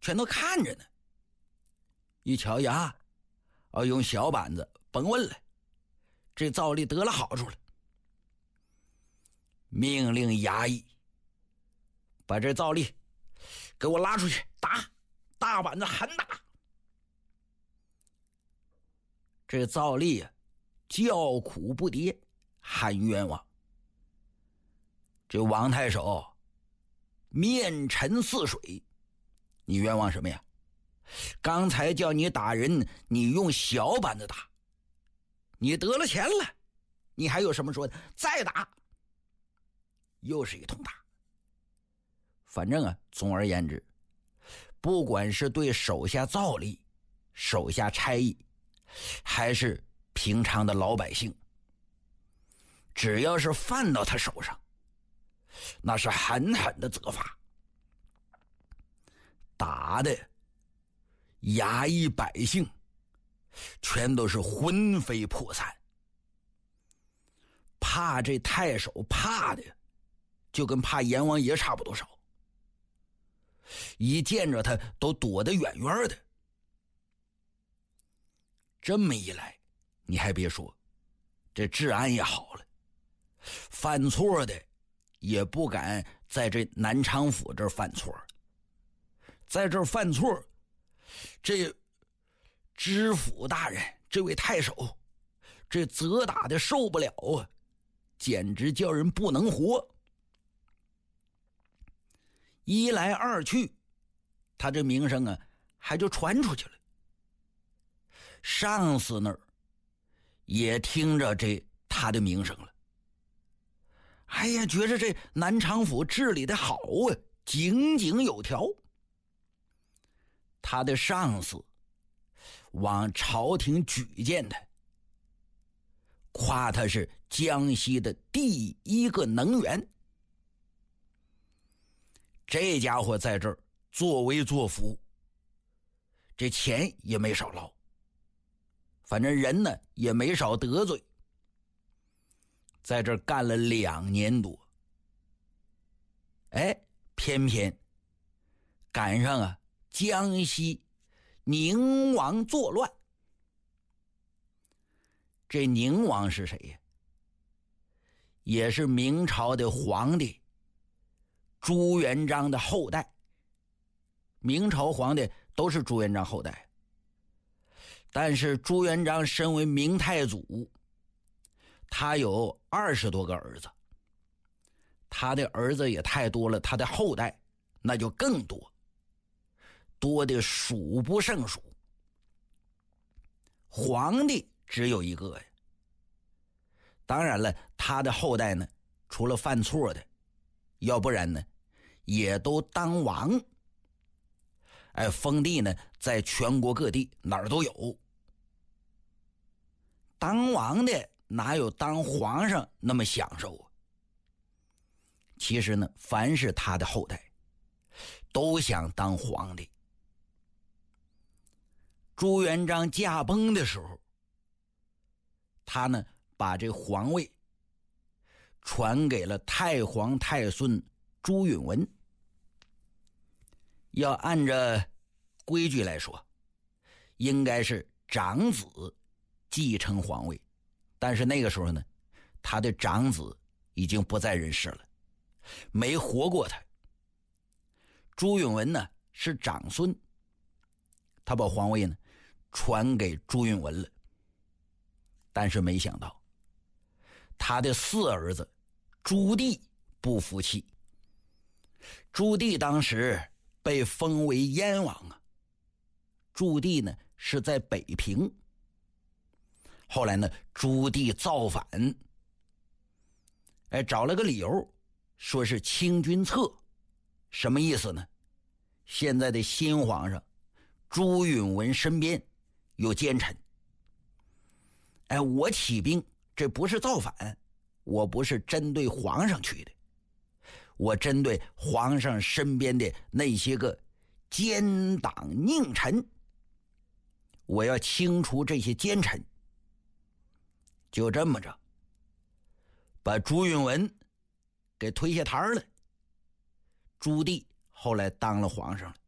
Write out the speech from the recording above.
全都看着呢。一瞧呀，用小板子甭问了，这赵丽得了好处了，命令衙役把这赵丽给我拉出去打，大板子狠打。这赵丽叫苦不迭，喊冤枉。这王太守面沉似水，你冤枉什么呀？刚才叫你打人，你用小板子打，你得了钱了，你还有什么说的？再打，又是一通打。反正总而言之，不管是对手下造吏、手下差役，还是平常的老百姓，只要是犯到他手上，那是狠狠的责罚，打的衙役百姓全都是魂飞魄散。怕这太守怕的就跟怕阎王爷差不多少，一见着他都躲得远远的。这么一来，你还别说，这治安也好了，犯错的也不敢在这南昌府这儿犯错，在这儿犯错，这知府大人这位太守这责打的受不了啊，简直叫人不能活。一来二去，他这名声还就传出去了。上司那儿也听着他的名声了，哎呀，觉着这南昌府治理的好啊，井井有条。他的上司往朝廷举荐他，夸他是江西的第一个能员。这家伙在这儿作威作福，这钱也没少捞，反正人呢也没少得罪，在这儿干了2年多。偏偏赶上江西宁王作乱。这宁王是谁呀？也是明朝的皇帝朱元璋的后代。明朝皇帝都是朱元璋后代，但是朱元璋身为明太祖，他有20多个儿子，他的儿子也太多了，他的后代那就更多，多的数不胜数。皇帝只有一个呀，当然了，他的后代呢，除了犯错的，要不然呢也都当王。封地呢在全国各地哪儿都有。当王的哪有当皇上那么享受啊？其实呢，凡是他的后代都想当皇帝。朱元璋驾崩的时候，他呢把这皇位传给了太皇太孙朱允文。要按照规矩来说，应该是长子继承皇位，但是那个时候呢，他的长子已经不在人世了，没活过他。朱允文呢是长孙，他把皇位呢传给朱允文了，但是没想到他的4儿子朱棣不服气。朱棣当时被封为燕王啊，朱棣呢是在北平。后来呢，朱棣造反，找了个理由，说是清君侧。什么意思呢？现在的新皇上朱允文身边有奸臣，我起兵这不是造反，我不是针对皇上去的，我针对皇上身边的那些个奸党佞臣，我要清除这些奸臣。就这么着，把朱允文给推下台了。朱棣后来当了皇上了。